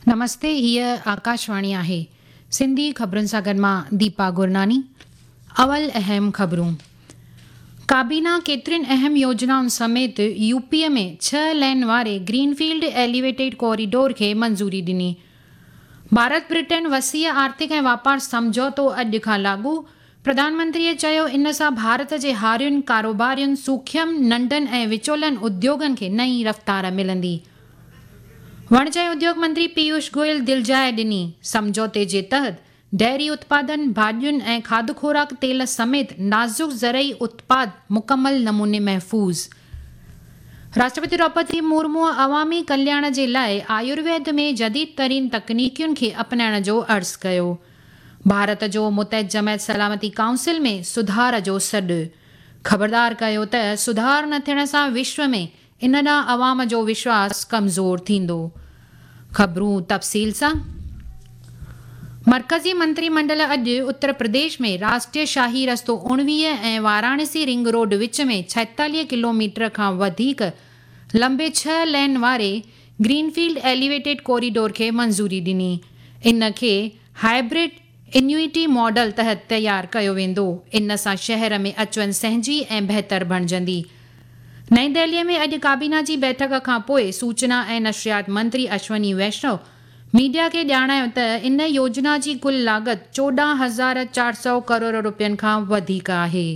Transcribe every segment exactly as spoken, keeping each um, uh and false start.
नमस्ते, हीअ आकाशवाणी आहे। सिंधी ख़बरुनि सां गॾु मां दीपा गुरनानी। अवल अहम ख़बरूं। काबीना केतिरियुनि अहम योजनाउनि समेत यूपीअ में छह लेन वारे ग्रीनफील्ड एलिवेटेड कॉरिडोर खे मंज़ूरी ॾिनी। भारत ब्रिटेन वसीअ आर्थिक ऐं वापार समझौतो अॼु खां लागू। प्रधानमंत्रीअ चयो, इन सां भारत जे हारियुनि कारोबारियुनि सूख्यम नंढनि ऐं विचोलनि उद्योगनि खे नई रफ़्तार मिलंदी। वाणिज्य ऐं उद्योग मंत्री पीयूष गोयल दिलजाए ॾिनी। समझौते जे तहत डेयरी उत्पादन, भाॼियुनि ऐं खाध खुराक तेल समेत नाज़ुक ज़रई उत्पाद मुकमल नमूने महफ़ूज़। राष्ट्रपति द्रौपदी मुर्मू अवामी कल्याण जे लाइ आयुर्वेद में जदीद तरीन तकनीकियुनि खे अपनाइण जो अर्ज़ु कयो। भारत जो मुतहद जमायत सलामती काउंसिल में सुधार जो सॾु। ख़बरदार कयो त सुधार न थियण सां विश्व में इन ॾांहुं अवाम जो विश्वास कमज़ोर थींदो। ख़बरूं तफ़सील सां। मरकज़ी मंत्रिमंडल अॼु उत्तर प्रदेश में राष्ट्रीय शाही रस्तो उणिवीह ऐं वाराणसी रिंग रोड विच में छाएतालीह किलोमीटर खां वधीक लंबे छह लेन वारे ग्रीनफील्ड एलिवेटेड कॉरिडोर खे मंज़ूरी ॾिनी। इन खे हाइब्रिड इन्यूटी मॉडल तहत तयारु कयो वेंदो। इन सां शहर में अचवञ सहिंजी ऐं बहितर बणिजंदी। नईं दिल्लीअ में अॼु काबीना जी बैठक खां पोइ सूचना ऐं नशरियात मंत्री अश्वनी वैष्णव मीडिया खे ॼाणायो त इन योजना जी कुल लागत चोॾहं हज़ार चारि सौ करोड़ रुपयनि खां वधीक आहे।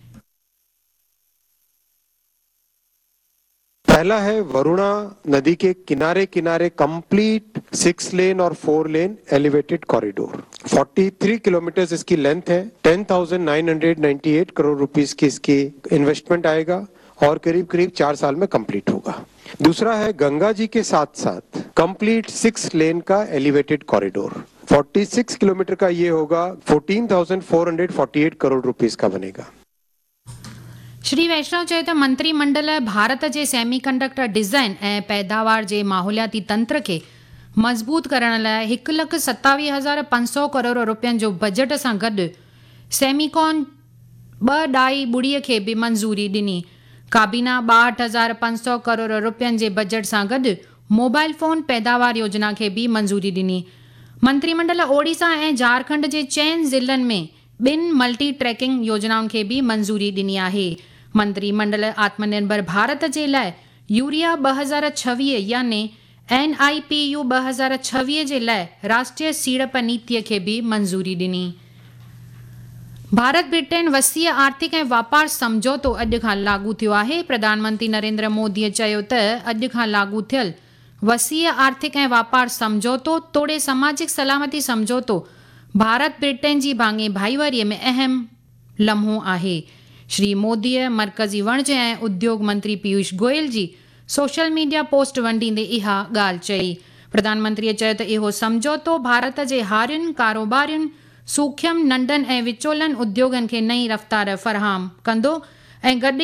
पहला है वरुणा नदी के किनारे किनारे कंप्लीट सिक्स लेन और फोर लेन एलिवेटेड कॉरिडोर। तैंतालीस किलोमीटर इसकी लेंथ है। Ten thousand nine hundred ninety eight crore rupees की इसकी इन्वेस्टमेंट आएगा और करीब करीब चार साल में कंप्लीट होगा। दूसरा है गंगा जी के साथ साथ कंप्लीट सिक्स लेन का एलिवेटेड कॉरिडोर। छियालीस किलोमीटर का ये होगा, चौदह हज़ार चार सौ अड़तालीस करोड़ रुपीस का बनेगा। श्री वैष्णव चयो त मंत्रिमंडल भारत जे सेमीकंडक्टर डिज़ाइन ऐं पैदावार जे माहौलियाती तंत्र खे मज़बूत करण लाइ हिकु लख सतावीह हज़ार पंज सौ करोड़ रुपयनि जो बजट सां गॾु सेमीकॉन ॿ ॾाई ॿुड़ीअ खे बि मंज़ूरी ॾिनी। काबीना ॿाहठि हज़ार पंज सौ करोड़ रुपयनि जे बजट सां गॾु मोबाइल फोन पैदावार योजना खे बि मंज़ूरी ॾिनी। मंत्रिमंडल ओडिशा ऐं झारखंड जे चइनि ज़िलनि में ॿिनि मल्टी ट्रैकिंग योजनाउनि खे बि मंज़ूरी ॾिनी आहे। मंत्रिमंडल आत्मनिर्भर भारत जे लाइ यूरिया ॿ हज़ार छवीह यानी एन आई पी यू ॿ हज़ार छवीह जे लाइ राष्ट्रीय सीड़प नीतिअ खे बि मंज़ूरी ॾिनी। भारत ब्रिटेन वसीअ आर्थिक ऐं वापार समझौतो अॼु खां लागू थियो आहे। प्रधानमंत्री नरेंद्र मोदीअ चयो त अॼु खां लागू थियल वसीअ आर्थिक ऐं वापार समझौतो तोड़े सामाजिक सलामती समझौतो भारत ब्रिटेन जी भाङे भाईवारीअ में अहम लम्हो आहे। श्री मोदीअ मरकज़ी वाणिज्य ऐं उद्योग मंत्री पीयूष गोयल जी सोशल मीडिया पोस्ट वंडींदे इहा ॻाल्हि चई। प्रधानमंत्रीअ चयो त इहो समझौतो भारत जे हारियुनि कारोबारियुनि सूख्यम नंढनि ऐं विचोलनि उद्योगनि खे नई रफ़्तार फ़राहम कंदो ऐं गॾु